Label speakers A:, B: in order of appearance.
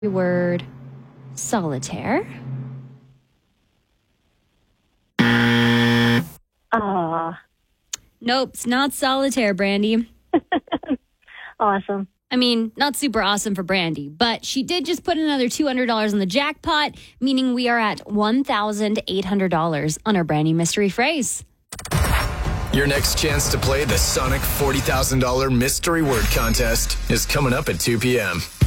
A: word solitaire. Nope, it's not solitaire, Brandy.
B: Awesome.
A: I mean, not super awesome for Brandy, but she did just put another $200 in the jackpot, meaning we are at $1,800 on our brand new mystery phrase.
C: Your next chance to play the Sonic $40,000 mystery word contest is coming up at 2 p.m.